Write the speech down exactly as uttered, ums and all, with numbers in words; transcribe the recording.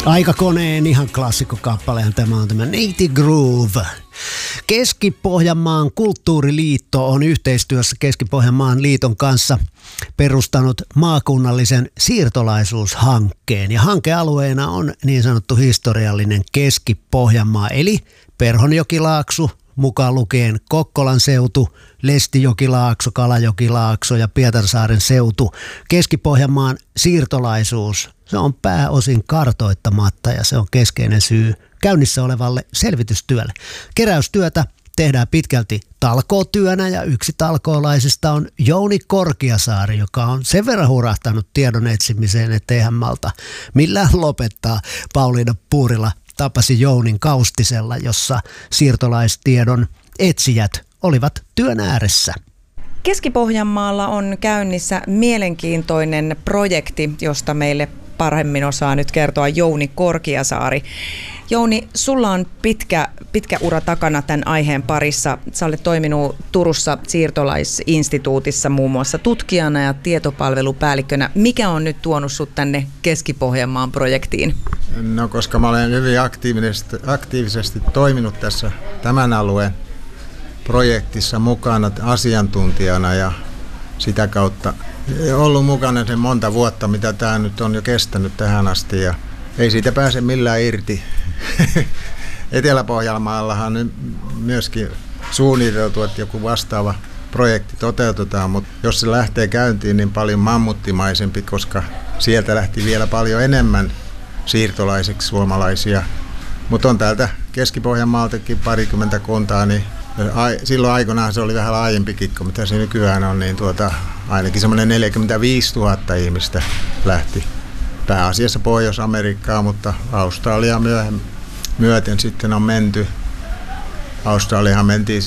Aikakoneen ihan klassikkokappalehan tämä on tämä Native Groove. Keski-Pohjanmaan kulttuuriliitto on yhteistyössä Keski-Pohjanmaan liiton kanssa perustanut maakunnallisen siirtolaisuushankkeen. Ja hankealueena on niin sanottu historiallinen Keski-Pohjanmaa, eli Perhonjokilaakso, mukaan lukien Kokkolan seutu, Lestijokilaakso, Kalajokilaakso ja Pietarsaaren seutu. Keski-Pohjanmaan siirtolaisuus, se on pääosin kartoittamatta ja se on keskeinen syy käynnissä olevalle selvitystyölle. Keräystyötä tehdään pitkälti talkootyönä ja yksi talkoolaisista on Jouni Korkiasaari, joka on sen verran hurahtanut tiedon etsimiseen, ettei hän malta millään lopettaa. Pauliina Puurila tapasi Jounin Kaustisella, jossa siirtolaistiedon etsijät olivat työn ääressä. Keski-Pohjanmaalla on käynnissä mielenkiintoinen projekti, josta meille paremmin osaa nyt kertoa Jouni Korkiasaari. Jouni, sulla on pitkä, pitkä ura takana tämän aiheen parissa. Sä olet toiminut Turussa siirtolaisinstituutissa muun muassa tutkijana ja tietopalvelupäällikkönä. Mikä on nyt tuonut sut tänne Keski-Pohjanmaan projektiin? No, koska mä olen hyvin aktiivisesti, aktiivisesti toiminut tässä tämän alueen projektissa mukana asiantuntijana ja sitä kautta ollut mukana sen monta vuotta, mitä tämä nyt on jo kestänyt tähän asti ja ei siitä pääse millään irti. Etelä-Pohjanmaallahan nyt myöskin suunniteltu, että joku vastaava projekti toteutetaan, mutta jos se lähtee käyntiin, niin paljon mammuttimaisempi, koska sieltä lähti vielä paljon enemmän siirtolaiseksi suomalaisia. Mutta on täältä Keski-Pohjanmaaltakin parikymmentä kuntaa, niin silloin aikoinaan se oli vähän laajempikin kuin mitä se nykyään on, niin tuota, ainakin semmoinen neljäkymmentäviisituhatta ihmistä lähti pääasiassa Pohjois-Amerikkaan, mutta Australia myöten sitten on menty. Australiaan mentiin